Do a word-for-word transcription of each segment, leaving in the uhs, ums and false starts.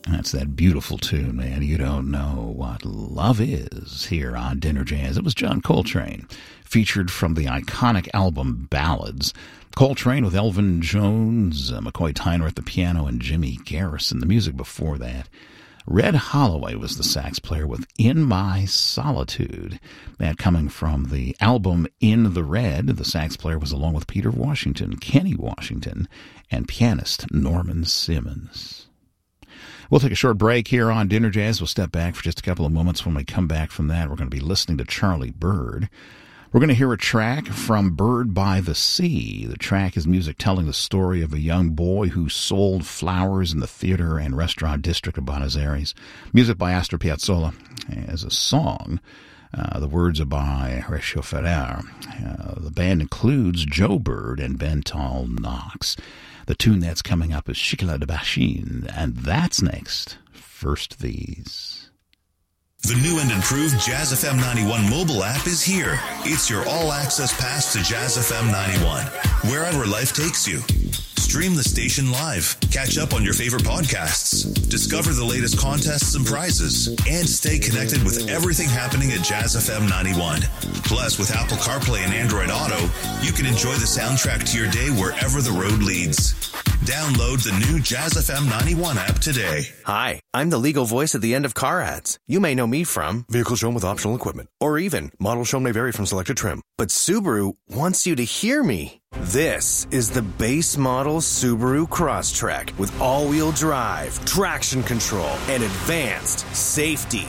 That's that beautiful tune, man. You don't know what love is here on Dinner Jazz. It was John Coltrane, featured from the iconic album Ballads. Coltrane with Elvin Jones, uh, McCoy Tyner at the piano, and Jimmy Garrison. The music before that. Red Holloway was the sax player with In My Solitude. That coming from the album In the Red. The sax player was along with Peter Washington, Kenny Washington, and pianist Norman Simmons. We'll take a short break here on Dinner Jazz. We'll step back for just a couple of moments. When we come back from that, we're going to be listening to Charlie Byrd. We're going to hear a track from Bird by the Sea. The track is music telling the story of a young boy who sold flowers in the theater and restaurant district of Buenos Aires. Music by Astor Piazzolla. As a song, uh, the words are by Horacio Ferrer. Uh, the band includes Joe Byrd and Bental Knox. The tune that's coming up is Chicola de Bachine, and that's next. First These. The new and improved Jazz F M ninety-one mobile app is here. It's your all-access pass to Jazz F M ninety-one, wherever life takes you. Stream the station live, catch up on your favorite podcasts, discover the latest contests and prizes, and stay connected with everything happening at Jazz F M ninety-one. Plus, with Apple CarPlay and Android Auto, you can enjoy the soundtrack to your day wherever the road leads. Download the new Jazz F M ninety-one app today. Hi, I'm the legal voice at the end of car ads. You may know me from Vehicle Shown with Optional Equipment, or even Model Shown may vary from selected trim. But Subaru wants you to hear me. This is the base model Subaru Crosstrek with all-wheel drive, traction control, and advanced safety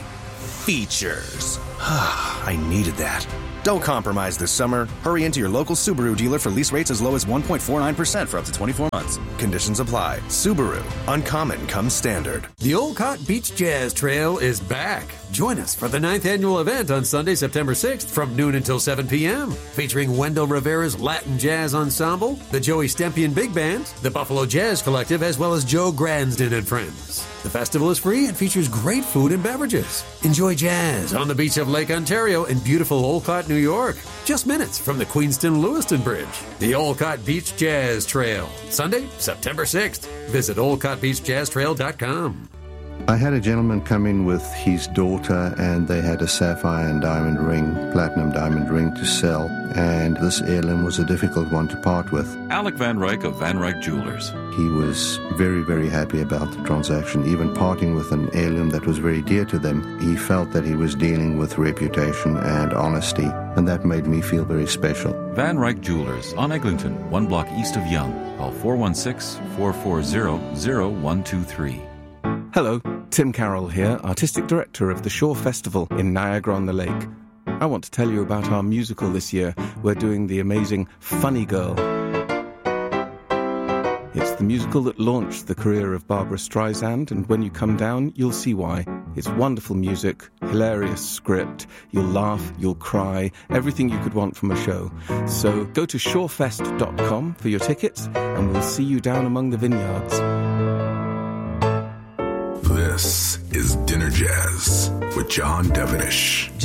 features. I needed that. Don't compromise this summer. Hurry into your local Subaru dealer for lease rates as low as one point four nine percent for up to twenty-four months. Conditions apply. Subaru. Uncommon comes standard. The Olcott Beach Jazz Trail is back. Join us for the ninth annual event on Sunday, September sixth from noon until seven p.m. Featuring Wendell Rivera's Latin Jazz Ensemble, the Joey Stempian Big Band, the Buffalo Jazz Collective, as well as Joe Gransden and Friends. The festival is free and features great food and beverages. Enjoy jazz on the beach of Lake Ontario in beautiful Olcott, New York. Just minutes from the Queenston-Lewiston Bridge. The Olcott Beach Jazz Trail. Sunday, September sixth. Visit olcott beach jazz trail dot com. I had a gentleman come in with his daughter, and they had a sapphire and diamond ring, platinum diamond ring to sell, and this heirloom was a difficult one to part with. Alec Van Ryk of Van Ryk Jewelers. He was very, very happy about the transaction, even parting with an heirloom that was very dear to them. He felt that he was dealing with reputation and honesty, and that made me feel very special. Van Ryk Jewelers on Eglinton, one block east of Yonge. Call four one six, four four zero, zero one two three. Hello, Tim Carroll here, Artistic Director of the Shore Festival in Niagara-on-the-Lake. I want to tell you about our musical this year. We're doing the amazing Funny Girl. It's the musical that launched the career of Barbra Streisand, and when you come down, you'll see why. It's wonderful music, hilarious script, you'll laugh, you'll cry, everything you could want from a show. So go to shorefest dot com for your tickets, and we'll see you down among the vineyards. This is Dinner Jazz with John Devenish.